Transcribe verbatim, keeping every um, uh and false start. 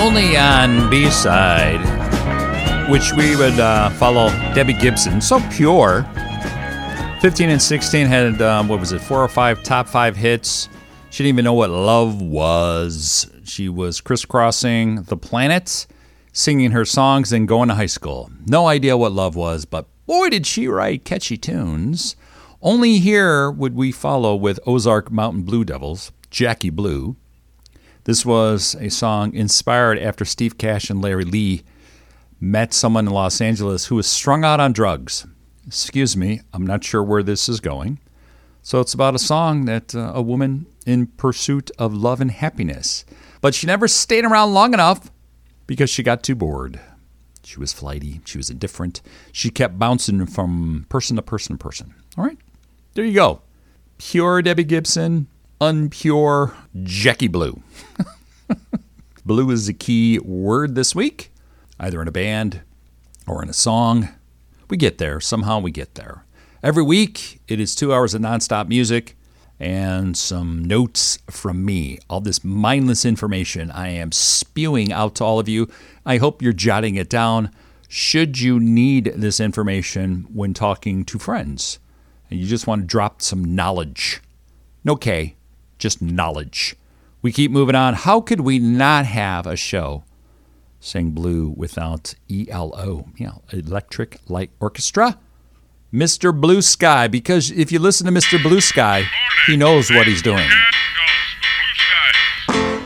Only on B-side, which we would uh, follow Debbie Gibson. So pure. fifteen and sixteen had, um, what was it, four or five top five hits. She didn't even know what love was. She was crisscrossing the planet, singing her songs and going to high school. No idea what love was, but boy, did she write catchy tunes. Only here would we follow with Ozark Mountain Blue Devils, Jackie Blue. This was a song inspired after Steve Cash and Larry Lee met someone in Los Angeles who was strung out on drugs. Excuse me, I'm not sure where this is going. So it's about a song that uh, a woman in pursuit of love and happiness. But she never stayed around long enough because she got too bored. She was flighty. She was indifferent. She kept bouncing from person to person to person. All right, there you go. Pure Debbie Gibson, unpure Jackie Blue. Blue is the key word this week, either in a band or in a song. We get there. Somehow we get there. Every week, it is two hours of nonstop music and some notes from me. All this mindless information I am spewing out to all of you. I hope you're jotting it down. Should you need this information when talking to friends and you just want to drop some knowledge, no K, just knowledge. We keep moving on. How could we not have a show saying blue without E L O? Yeah, Electric Light Orchestra. Mister Blue Sky, because if you listen to Mister Blue Sky, he knows what he's doing.